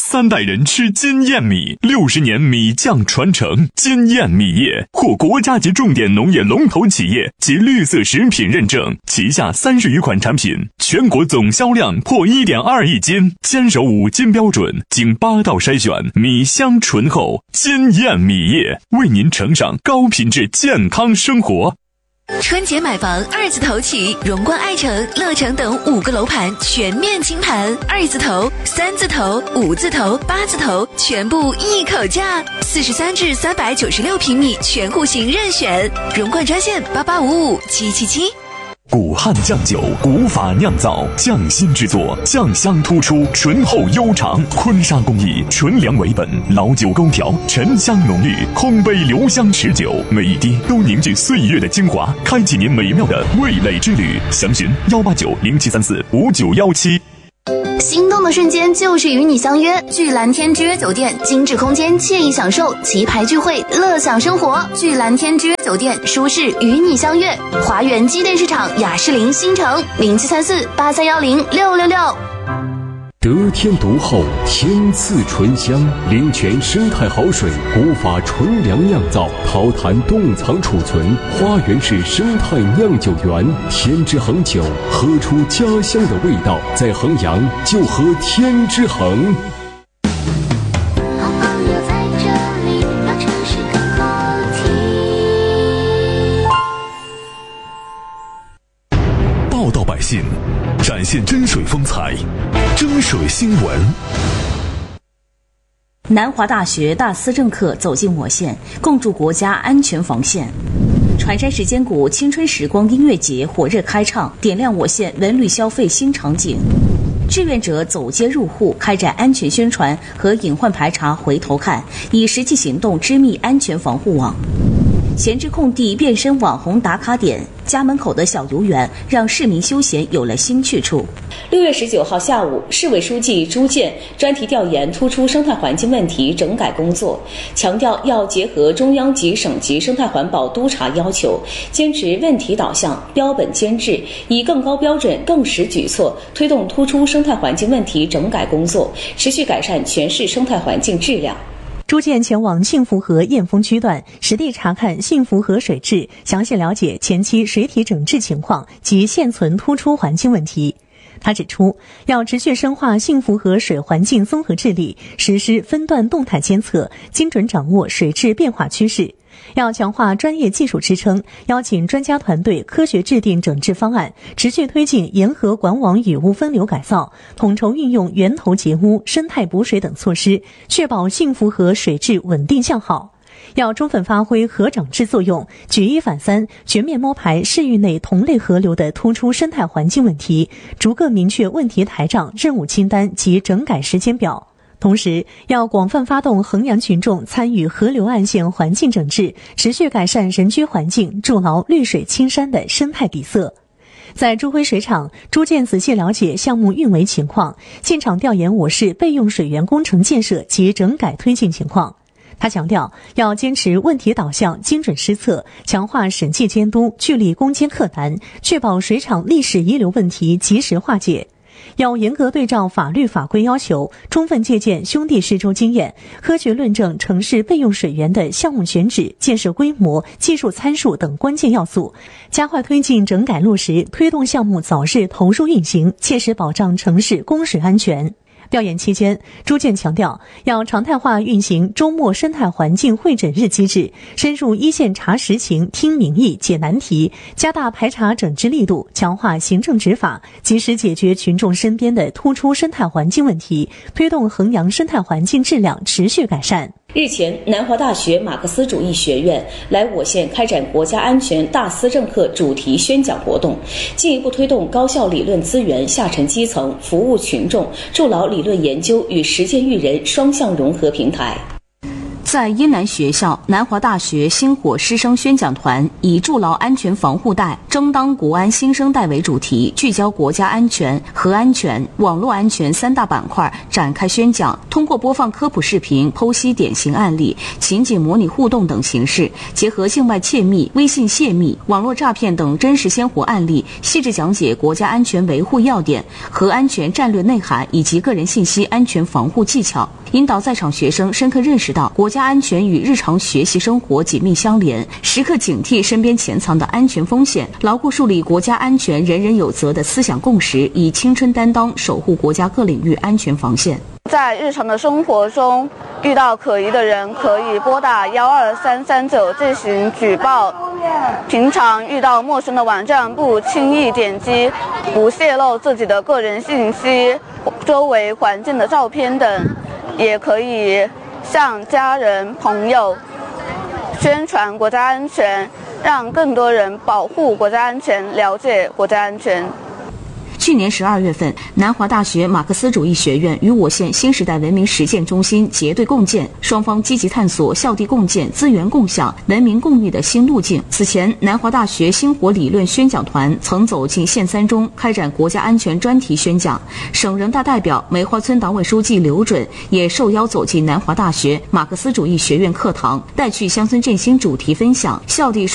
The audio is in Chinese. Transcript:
3代人吃金燕米，60年米酱传承。金燕米业获国家级重点农业龙头企业及绿色食品认证，旗下30余款产品，全国总销量破1.2亿斤，坚守5金标准，经8道筛选，米香醇厚。金燕米业为您呈上高品质健康生活。 春节买房2字头起，荣冠爱城、乐城等5个楼盘全面清盘，2字头、3字头、5字头、8字头全部一口价，43至396平米全户型任选，荣冠专线8855777。 古汉酱酒，古法酿造，匠心制作，酱香突出，醇厚悠长。坤沙工艺，纯粮为本，老酒勾调，沉香浓郁，空杯留香持久，每一滴都凝聚岁月的精华，开启您美妙的味蕾之旅。详询18907345917。 心动的瞬间就是与你相约，聚蓝天之约酒店，精致空间，惬意享受，旗牌聚会，乐享生活。聚蓝天之约酒店，舒适与你相约。华源机电市场雅士林新城073483106666。 得天独厚，天赐醇香，灵泉生态好水，古法纯粮酿造，陶坛冻藏储存，花园式生态酿酒园，天之恒酒，喝出家乡的味道。在衡阳就喝天之恒。 报道百姓，展现真水风采，真水新闻。 南华大学大思政客走进我县，共筑国家安全防线。船山时间谷青春时光音乐节火热开唱，点亮我县文旅消费新场景。志愿者走街入户，开展安全宣传和隐患排查回头看，以实际行动织密安全防护网。闲置空地变身网红打卡点，家门口的小游园让市民休闲有了新去处。 6月19号下午，市委书记朱建专题调研突出生态环境问题整改工作，强调要结合中央及省级生态环保督查要求，坚持问题导向、标本兼治，以更高标准、更实举措推动突出生态环境问题整改工作，持续改善全市生态环境质量。 朱建前往幸福河燕峰区段实地查看幸福河水质，详细了解前期水体整治情况及现存突出环境问题。他指出，要持续深化幸福河水环境综合治理，实施分段动态监测，精准掌握水质变化趋势。要强化专业技术支撑，邀请专家团队科学制定整治方案，持续推进沿河管网雨污分流改造，统筹运用源头截污、生态补水等措施，确保幸福河水质稳定向好。要充分发挥河长制作用，举一反三，全面摸排市域内同类河流的突出生态环境问题，逐个明确问题台账、任务清单及整改时间表。同时，要广泛发动衡阳群众参与河流岸线环境整治，持续改善人居环境，筑牢绿水青山的生态底色。在朱辉水厂，朱建仔细了解项目运维情况，现场调研我市备用水源工程建设及整改推进情况。他强调，要坚持问题导向、精准施策，强化审计监督，聚力攻坚克难，确保水厂历史遗留问题及时化解。要严格对照法律法规要求，充分借鉴兄弟市州经验，科学论证城市备用水源的项目选址、建设规模、技术参数等关键要素，加快推进整改落实，推动项目早日投入运行，切实保障城市供水安全。调研期间，朱建强调，要常态化运行周末生态环境会诊日机制，深入一线查实情、听民意、解难题，加大排查整治力度，强化行政执法，及时解决群众身边的突出生态环境问题，推动衡阳生态环境质量持续改善。 日前，南华大学马克思主义学院来我县开展国家安全大思政课主题宣讲活动，进一步推动高校理论资源下沉基层，服务群众，筑牢理论研究与实践育人双向融合平台。 在阴南学校，南华大学星火师生宣讲团以筑牢安全防护带，争当国安新生代为主题，聚焦国家安全、核安全、网络安全3大板块展开宣讲。通过播放科普视频、剖析典型案例、情景模拟互动等形式，结合境外窃密、微信泄密、网络诈骗等真实鲜活案例，细致讲解国家安全维护要点、核安全战略内涵以及个人信息安全防护技巧，引导在场学生深刻认识到国家安全与日常学习生活紧密相连，时刻警惕身边潜藏的安全风险，牢固树立国家安全人人有责的思想共识，以青春担当守护国家各领域安全防线。 在日常的生活中遇到可疑的人，可以拨打12339进行举报。平常遇到陌生的网站不轻易点击，不泄露自己的个人信息、周围环境的照片等，也可以向家人朋友宣传国家安全，让更多人保护国家安全，了解国家安全。 去年12月份，南华大学马克思主义学院与我县新时代文明实践中心结对共建，双方积极探索校地共建、资源共享、文明共育的新路径。此前，南华大学星火理论宣讲团曾走进县3中，开展国家安全专题宣讲。省人大代表、梅花村党委书记刘准也受邀走进南华大学马克思主义学院课堂，带去乡村振兴主题分享、校地